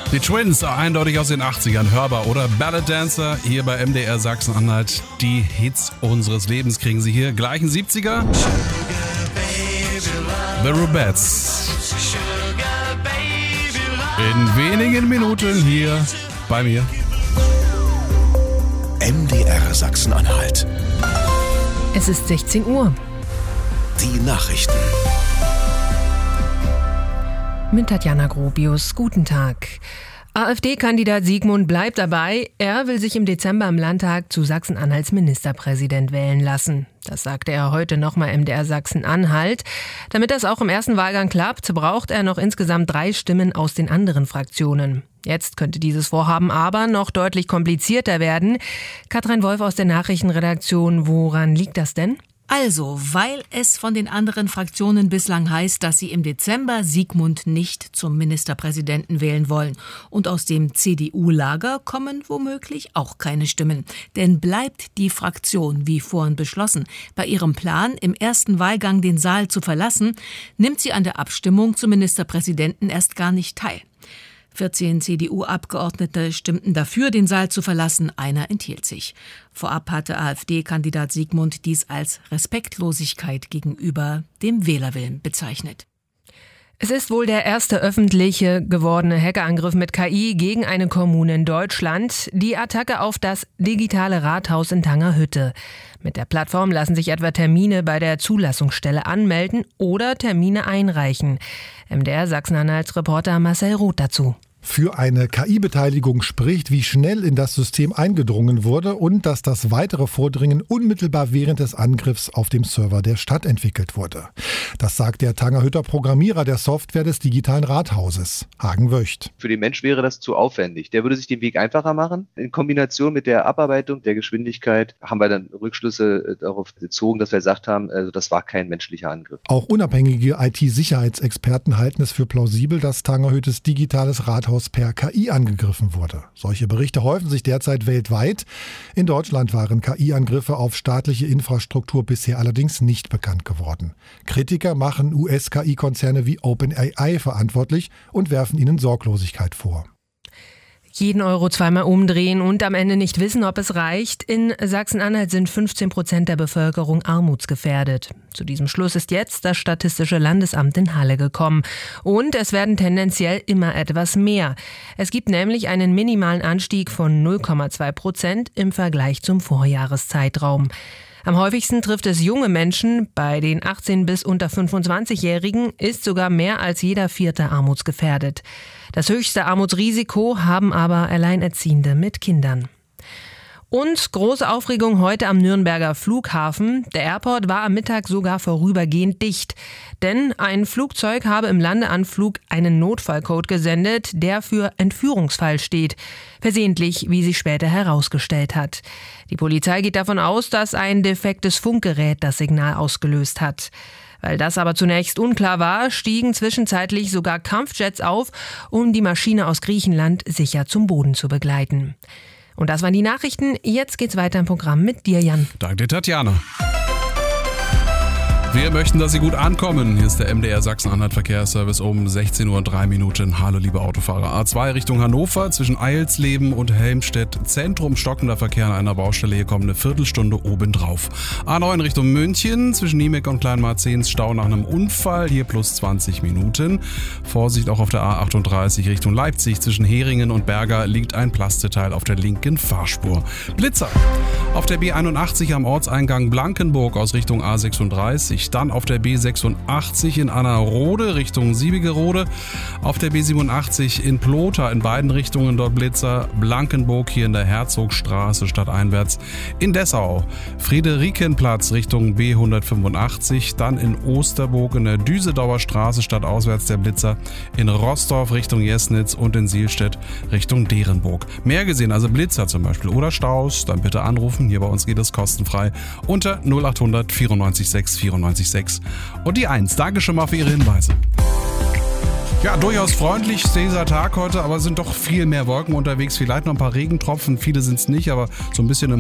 Die Twins, eindeutig aus den 80ern, hörbar oder Ballad Dancer, hier bei MDR Sachsen-Anhalt. Die Hits unseres Lebens kriegen Sie hier. Gleichen 70er. The Rubettes. In wenigen Minuten hier bei mir. MDR Sachsen-Anhalt. Es ist 16 Uhr. Die Nachrichten. Mit Tatjana Grobius. Guten Tag. AfD-Kandidat Sigmund bleibt dabei. Er will sich im Dezember im Landtag zu Sachsen-Anhalts Ministerpräsident wählen lassen. Das sagte er heute nochmal MDR Sachsen-Anhalt. Damit das auch im ersten Wahlgang klappt, braucht er noch insgesamt 3 Stimmen aus den anderen Fraktionen. Jetzt könnte dieses Vorhaben aber noch deutlich komplizierter werden. Katrin Wolf aus der Nachrichtenredaktion, woran liegt das denn? Also, weil es von den anderen Fraktionen bislang heißt, dass sie im Dezember Sigmund nicht zum Ministerpräsidenten wählen wollen. Und aus dem CDU-Lager kommen womöglich auch keine Stimmen. Denn bleibt die Fraktion, wie vorhin beschlossen, bei ihrem Plan, im ersten Wahlgang den Saal zu verlassen, nimmt sie an der Abstimmung zum Ministerpräsidenten erst gar nicht teil. 14 CDU-Abgeordnete stimmten dafür, den Saal zu verlassen, einer enthielt sich. Vorab hatte AfD-Kandidat Sigmund dies als Respektlosigkeit gegenüber dem Wählerwillen bezeichnet. Es ist wohl der erste öffentliche gewordene Hackerangriff mit KI gegen eine Kommune in Deutschland. Die Attacke auf das digitale Rathaus in Tangerhütte. Mit der Plattform lassen sich etwa Termine bei der Zulassungsstelle anmelden oder Termine einreichen. MDR Sachsen-Anhalts Reporter Marcel Roth dazu. Für eine KI-Beteiligung spricht, wie schnell in das System eingedrungen wurde und dass das weitere Vordringen unmittelbar während des Angriffs auf dem Server der Stadt entwickelt wurde. Das sagt der Tangerhütter Programmierer der Software des digitalen Rathauses, Hagen Wöcht. Für den Mensch wäre das zu aufwendig. Der würde sich den Weg einfacher machen. In Kombination mit der Abarbeitung der Geschwindigkeit haben wir dann Rückschlüsse darauf gezogen, dass wir gesagt haben, also das war kein menschlicher Angriff. Auch unabhängige IT-Sicherheitsexperten halten es für plausibel, dass Tangerhüttes digitales Rathaus per KI angegriffen wurde. Solche Berichte häufen sich derzeit weltweit. In Deutschland waren KI-Angriffe auf staatliche Infrastruktur bisher allerdings nicht bekannt geworden. Kritiker machen US-KI-Konzerne wie OpenAI verantwortlich und werfen ihnen Sorglosigkeit vor. Jeden Euro zweimal umdrehen und am Ende nicht wissen, ob es reicht. In Sachsen-Anhalt sind 15% der Bevölkerung armutsgefährdet. Zu diesem Schluss ist jetzt das Statistische Landesamt in Halle gekommen. Und es werden tendenziell immer etwas mehr. Es gibt nämlich einen minimalen Anstieg von 0,2% im Vergleich zum Vorjahreszeitraum. Am häufigsten trifft es junge Menschen. Bei den 18- bis unter 25-Jährigen ist sogar mehr als jeder 4. armutsgefährdet. Das höchste Armutsrisiko haben aber Alleinerziehende mit Kindern. Und große Aufregung heute am Nürnberger Flughafen. Der Airport war am Mittag sogar vorübergehend dicht. Denn ein Flugzeug habe im Landeanflug einen Notfallcode gesendet, der für Entführungsfall steht. Versehentlich, wie sich später herausgestellt hat. Die Polizei geht davon aus, dass ein defektes Funkgerät das Signal ausgelöst hat. Weil das aber zunächst unklar war, stiegen zwischenzeitlich sogar Kampfjets auf, um die Maschine aus Griechenland sicher zum Boden zu begleiten. Und das waren die Nachrichten. Jetzt geht's weiter im Programm mit dir, Jan. Danke, Tatjana. Wir möchten, dass Sie gut ankommen. Hier ist der MDR Sachsen-Anhalt Verkehrsservice um 16:03 Uhr. Hallo liebe Autofahrer. A2 Richtung Hannover zwischen Eilsleben und Helmstedt. Zentrum stockender Verkehr an einer Baustelle. Hier kommt eine Viertelstunde obendrauf. A9 Richtung München zwischen Niemek und Kleinmarzens Stau nach einem Unfall. Hier plus 20 Minuten. Vorsicht auch auf der A38 Richtung Leipzig zwischen Heringen und Berger liegt ein Plasteteil auf der linken Fahrspur. Blitzer. Auf der B81 am Ortseingang Blankenburg aus Richtung A36. Dann auf der B86 in Annerode Richtung Siebigerode. Auf der B87 in Plotha in beiden Richtungen dort Blitzer. Blankenburg hier in der Herzogstraße stadteinwärts. In Dessau Friederikenplatz Richtung B185. Dann in Osterburg in der Düsedauer Straße stadtauswärts der Blitzer. In Roßdorf Richtung Jesnitz und in Sielstedt Richtung Derenburg. Mehr gesehen, also Blitzer zum Beispiel oder Staus, dann bitte anrufen. Hier bei uns geht es kostenfrei unter 0800 94 6 94 6 und die 1. Danke schon mal für Ihre Hinweise. Ja, durchaus freundlich dieser Tag heute, aber sind doch viel mehr Wolken unterwegs. Vielleicht noch ein paar Regentropfen, viele sind es nicht, aber so ein bisschen im